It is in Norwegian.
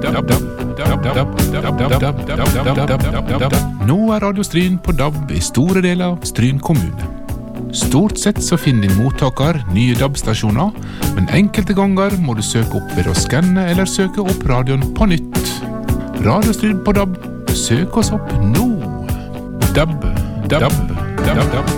Nå Radio Stryn på DAB I store deler av Stryn kommune. Stort sett så finner din mottaker nye DAB-stasjoner, men enkelte ganger må du søke opp ved å skanne eller søke opp radioen på nytt. Radio Stryn på DAB, søk oss opp nå. DAB.